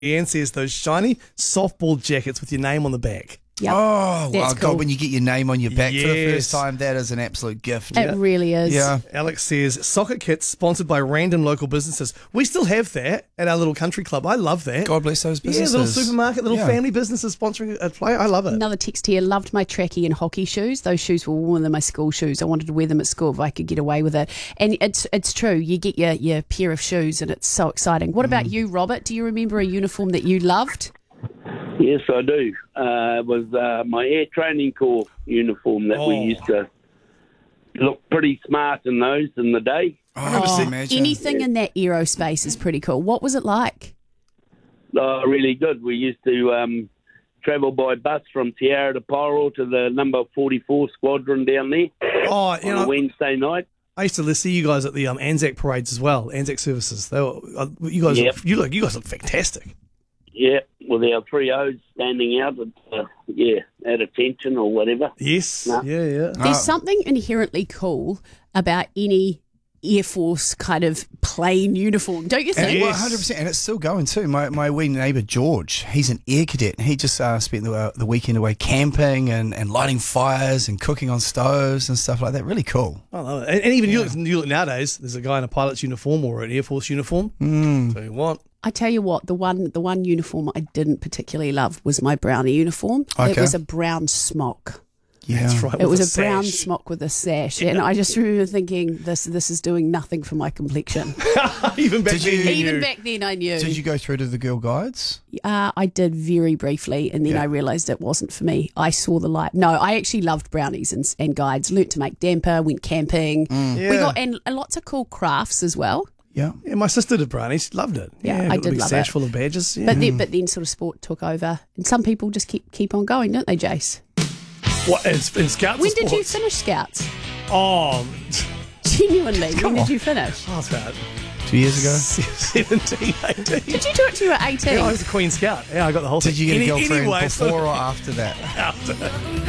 Ian says those shiny softball jackets with your name on the back. Yep. Oh, That's cool. God, when you get your name on your back for the Yes. first time, that is an absolute gift. It really is. Yeah. Alex says soccer kits sponsored by random local businesses. We still have that at our little country club. I love that. God bless those businesses. Yeah, little supermarket, little Yeah. family businesses sponsoring a play. I love it. Another text here, loved my tracky and hockey shoes. Those shoes were warmer than my school shoes. I wanted to wear them at school if I could get away with it. And it's true. You get your pair of shoes and it's so exciting. What about you, Robert? Do you remember a uniform that you loved? Yes, I do. It was my Air Training Corps uniform that we used to look pretty smart in those in the day. Oh, imagine. Anything in that aerospace is pretty cool. What was it like? Oh, really good. We used to travel by bus from Tiara to Pyro to the number 44 squadron down there Oh, on a Wednesday night. I used to see you guys at the Anzac parades as well, Anzac services. They were, you guys, Yep. you guys look fantastic. Yeah, with our 3 O's standing out at attention or whatever. Yes, No. yeah. There's something inherently cool about any Air Force kind of plain uniform, don't you And, think? well, 100%, and it's still going too. My wee neighbour George, he's an air cadet, and he just spent the weekend away camping and lighting fires and cooking on stoves and stuff like that. Really cool. I love it. And even you look nowadays. There's a guy in a pilot's uniform or an Air Force uniform. Tell you what. I tell you what, the one uniform I didn't particularly love was my brownie uniform. It Okay. was a brown smock. Yeah, That's right. It with was a brown sash. smock with a sash, and I just remember thinking, this is doing nothing for my complexion. Even back Did then, you- Even knew. back then, I knew. Did you go through to the Girl Guides? I did very briefly, and then I realised it wasn't for me. I saw the light. No, I actually loved brownies and guides. Learnt to make damper, went camping. We got and lots of cool crafts as well. Yeah. Yeah, my sister did brownies. She loved it. Yeah, I got a did big love sash it. full of badges. Yeah. But then sort of sport took over, and some people just keep on going, don't they, Jace? What in scouts? or When did you sports? finish Scouts? Oh, Genuinely, Come when on. did you finish? I was about 2 years ago. 17, 18. Did you do it till you were 18? Yeah, I was a Queen Scout. Yeah, I got the whole Did thing. you get a girlfriend Anyway, before or after that? after.